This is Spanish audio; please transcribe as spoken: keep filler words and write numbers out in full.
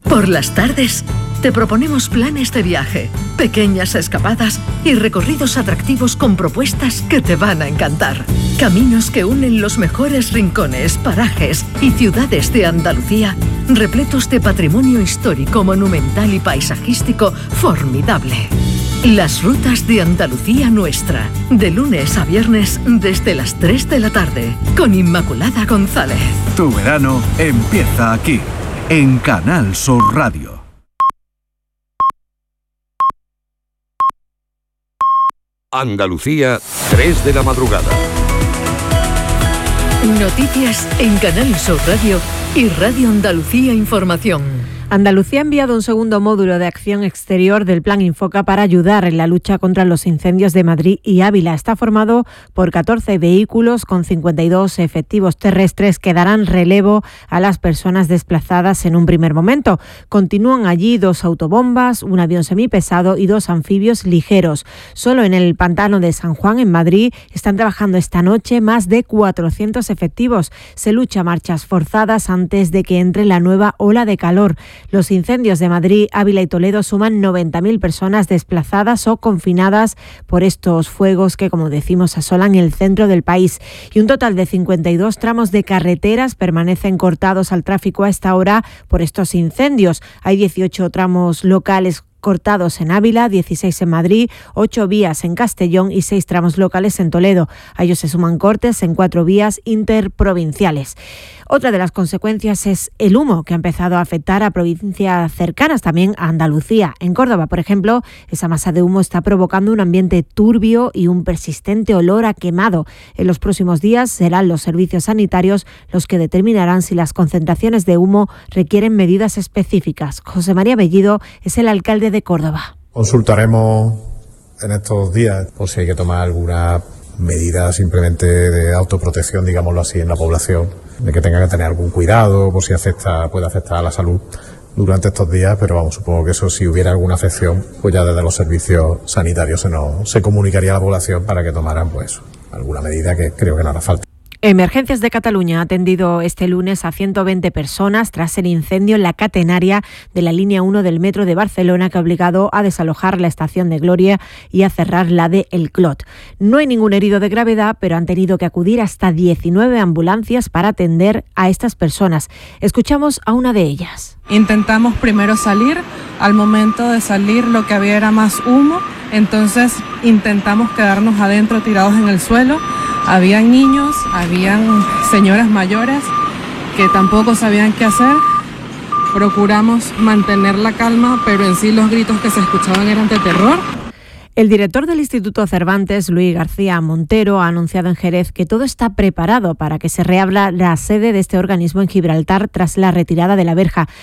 Por las tardes, te proponemos planes de viaje, pequeñas escapadas y recorridos atractivos con propuestas que te van a encantar. Caminos que unen los mejores rincones, parajes y ciudades de Andalucía, repletos de patrimonio histórico, monumental y paisajístico formidable. Las rutas de Andalucía Nuestra, de lunes a viernes desde las tres de la tarde, con Inmaculada González. Tu verano empieza aquí, en Canal Sur Radio. Andalucía, tres de la madrugada. Noticias en Canal Sur Radio y Radio Andalucía Información. Andalucía ha enviado un segundo módulo de acción exterior del Plan Infoca para ayudar en la lucha contra los incendios de Madrid y Ávila. Está formado por catorce vehículos con cincuenta y dos efectivos terrestres que darán relevo a las personas desplazadas en un primer momento. Continúan allí dos autobombas, un avión semipesado y dos anfibios ligeros. Solo en el pantano de San Juan, en Madrid, están trabajando esta noche más de cuatrocientos efectivos. Se lucha a marchas forzadas antes de que entre la nueva ola de calor. Los incendios de Madrid, Ávila y Toledo suman noventa mil personas desplazadas o confinadas por estos fuegos que, como decimos, asolan el centro del país. Y un total de cincuenta y dos tramos de carreteras permanecen cortados al tráfico a esta hora por estos incendios. Hay dieciocho tramos locales cortados en Ávila, dieciséis en Madrid, ocho vías en Castellón y seis tramos locales en Toledo. A ellos se suman cortes en cuatro vías interprovinciales. Otra de las consecuencias es el humo, que ha empezado a afectar a provincias cercanas, también a Andalucía. En Córdoba, por ejemplo, esa masa de humo está provocando un ambiente turbio y un persistente olor a quemado. En los próximos días serán los servicios sanitarios los que determinarán si las concentraciones de humo requieren medidas específicas. José María Bellido es el alcalde de Córdoba. Consultaremos en estos días por si hay que tomar alguna medida simplemente de autoprotección, digámoslo así, en la población, de que tenga que tener algún cuidado por si afecta, puede afectar a la salud durante estos días, pero vamos, supongo que eso, si hubiera alguna afección, pues ya desde los servicios sanitarios se nos se comunicaría a la población para que tomaran pues alguna medida, que creo que no hará falta. Emergencias de Cataluña ha atendido este lunes a ciento veinte personas tras el incendio en la catenaria de la línea uno del metro de Barcelona, que ha obligado a desalojar la estación de Gloria y a cerrar la de El Clot. No hay ningún herido de gravedad, pero han tenido que acudir hasta diecinueve ambulancias para atender a estas personas. Escuchamos a una de ellas. Intentamos primero salir, al momento de salir lo que había era más humo, entonces intentamos quedarnos adentro tirados en el suelo. Habían niños, habían señoras mayores que tampoco sabían qué hacer. Procuramos mantener la calma, pero en sí los gritos que se escuchaban eran de terror. El director del Instituto Cervantes, Luis García Montero, ha anunciado en Jerez que todo está preparado para que se reabra la sede de este organismo en Gibraltar tras la retirada de la verja.